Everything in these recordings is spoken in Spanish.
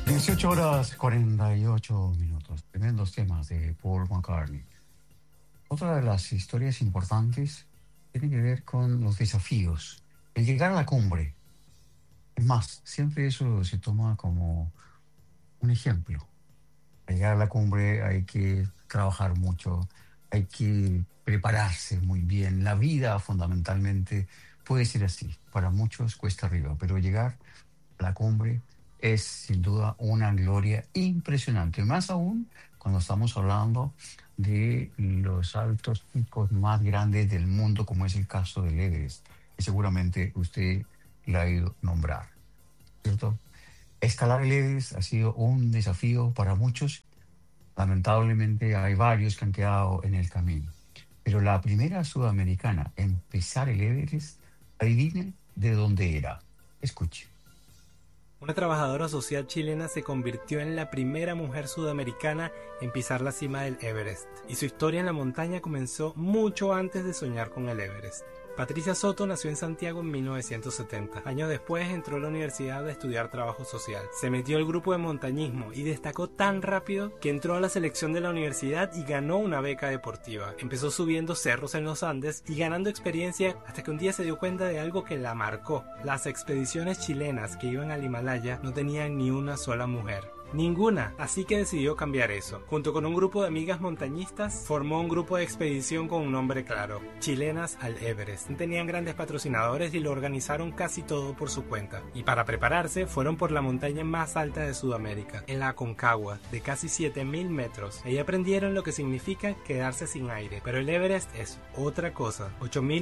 18 horas 48 minutos. Tremendos temas de Paul McCartney. Otra de las historias importantes tiene que ver con los desafíos. El llegar a la cumbre. Es más, siempre eso se toma como un ejemplo. Para llegar a la cumbre hay que trabajar mucho, hay que prepararse muy bien. La vida fundamentalmente puede ser así. Para muchos cuesta arriba, pero llegar la cumbre es sin duda una gloria impresionante, más aún cuando estamos hablando de los altos picos más grandes del mundo, como es el caso del Everest, que seguramente usted la ha oído nombrar, ¿cierto? Escalar el Everest ha sido un desafío para muchos. Lamentablemente hay varios que han quedado en el camino. Pero la primera sudamericana en pisar el Everest, adivine de dónde era. Escuche. Una trabajadora social chilena se convirtió en la primera mujer sudamericana en pisar la cima del Everest, y su historia en la montaña comenzó mucho antes de soñar con el Everest. Patricia Soto nació en Santiago en 1970. Años después entró a la universidad a estudiar trabajo social. Se metió al grupo de montañismo y destacó tan rápido que entró a la selección de la universidad y ganó una beca deportiva. Empezó subiendo cerros en los Andes y ganando experiencia hasta que un día se dio cuenta de algo que la marcó. Las expediciones chilenas que iban al Himalaya no tenían ni una sola mujer. Ninguna, así que decidió cambiar eso. Junto con un grupo de amigas montañistas, formó un grupo de expedición con un nombre claro: Chilenas al Everest. Tenían grandes patrocinadores y lo organizaron casi todo por su cuenta. Y para prepararse, fueron por la montaña más alta de Sudamérica, el Aconcagua, de casi 7000 metros. Ahí aprendieron lo que significa quedarse sin aire. Pero el Everest es otra cosa: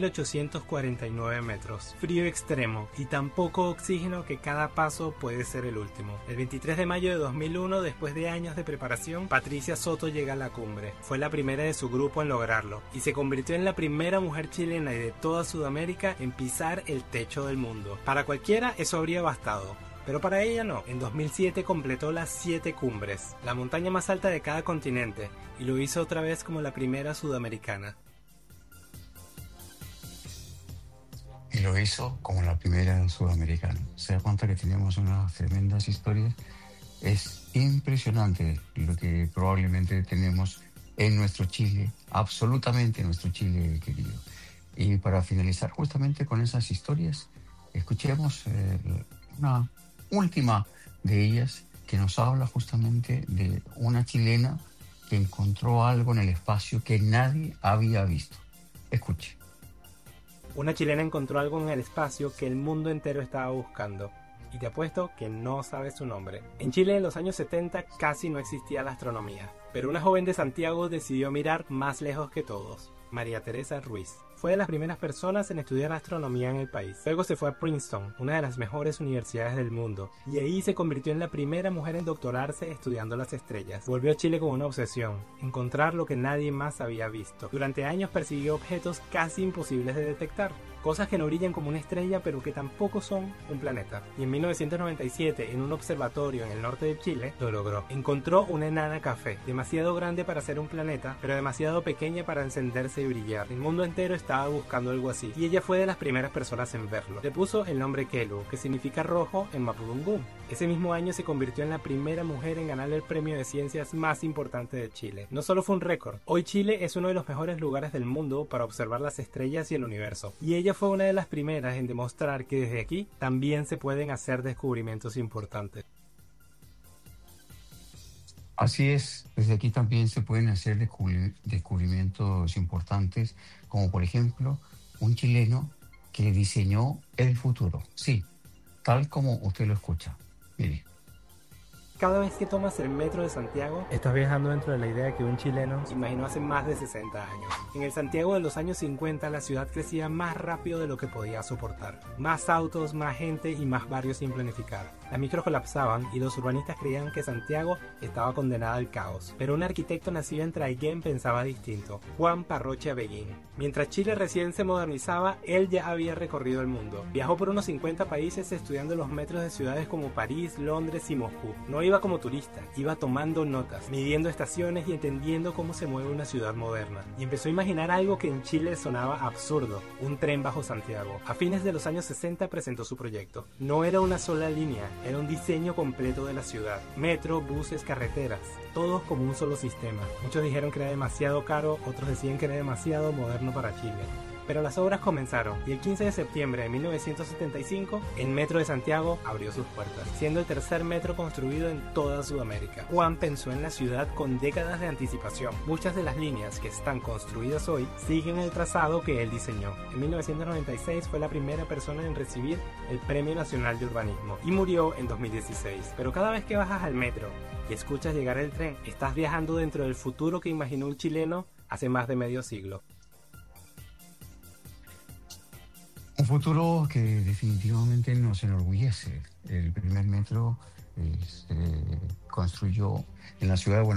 8849 metros, frío extremo y tan poco oxígeno que cada paso puede ser el último. El 23 de mayo de 2001, después de años de preparación, Patricia Soto llega a la cumbre. Fue la primera de su grupo en lograrlo y se convirtió en la primera mujer chilena y de toda Sudamérica en pisar el techo del mundo. Para cualquiera eso habría bastado, pero para ella no. En 2007 completó las 7 cumbres, la montaña más alta de cada continente, y lo hizo otra vez como la primera sudamericana. Y lo hizo como la primera sudamericana. Se da cuenta que tenemos unas tremendas historias. Es impresionante lo que probablemente tenemos en nuestro Chile, absolutamente en nuestro Chile querido. Y para finalizar justamente con esas historias, escuchemos una última de ellas que nos habla justamente de una chilena que encontró algo en el espacio que nadie había visto. Escuche. Una chilena encontró algo en el espacio que el mundo entero estaba buscando. Y te apuesto que no sabes su nombre. En Chile en los años 70 casi no existía la astronomía, pero una joven de Santiago decidió mirar más lejos que todos: María Teresa Ruiz. Fue de las primeras personas en estudiar astronomía en el país. Luego se fue a Princeton, una de las mejores universidades del mundo, y ahí se convirtió en la primera mujer en doctorarse estudiando las estrellas. Volvió a Chile con una obsesión: encontrar lo que nadie más había visto. Durante años persiguió objetos casi imposibles de detectar, cosas que no brillan como una estrella pero que tampoco son un planeta. Y en 1997, en un observatorio en el norte de Chile, lo logró. Encontró una enana café, demasiado grande para ser un planeta, pero demasiado pequeña para encenderse y brillar. El mundo entero estaba buscando algo así, y ella fue de las primeras personas en verlo. Le puso el nombre Kelu, que significa rojo en mapudungún. Ese mismo año se convirtió en la primera mujer en ganar el premio de ciencias más importante de Chile. No solo fue un récord, hoy Chile es uno de los mejores lugares del mundo para observar las estrellas y el universo, y ella fue una de las primeras en demostrar que desde aquí también se pueden hacer descubrimientos importantes. Así es, desde aquí también se pueden hacer descubrimientos importantes, como por ejemplo un chileno que diseñó el futuro. Sí, tal como usted lo escucha. Mire. Cada vez que tomas el metro de Santiago, estás viajando dentro de la idea que un chileno imaginó hace más de 60 años. En el Santiago de los años 50, la ciudad crecía más rápido de lo que podía soportar. Más autos, más gente y más barrios sin planificar. Las micros colapsaban y los urbanistas creían que Santiago estaba condenada al caos. Pero un arquitecto nacido en Traiguén pensaba distinto: Juan Parrocha Beguín. Mientras Chile recién se modernizaba, él ya había recorrido el mundo. Viajó por unos 50 países estudiando los metros de ciudades como París, Londres y Moscú. No iba como turista, iba tomando notas, midiendo estaciones y entendiendo cómo se mueve una ciudad moderna. Y empezó a imaginar algo que en Chile sonaba absurdo, un tren bajo Santiago. A fines de los años 60 presentó su proyecto. No era una sola línea, era un diseño completo de la ciudad. Metro, buses, carreteras, todos como un solo sistema. Muchos dijeron que era demasiado caro, otros decían que era demasiado moderno para Chile. Pero las obras comenzaron y el 15 de septiembre de 1975 el Metro de Santiago abrió sus puertas, siendo el tercer metro construido en toda Sudamérica. Juan pensó en la ciudad con décadas de anticipación. Muchas de las líneas que están construidas hoy siguen el trazado que él diseñó. En 1996 fue la primera persona en recibir el Premio Nacional de Urbanismo y murió en 2016. Pero cada vez que bajas al metro y escuchas llegar el tren, estás viajando dentro del futuro que imaginó un chileno hace más de medio siglo. Un futuro que definitivamente nos enorgullece. El primer metro se construyó en la ciudad de Buenos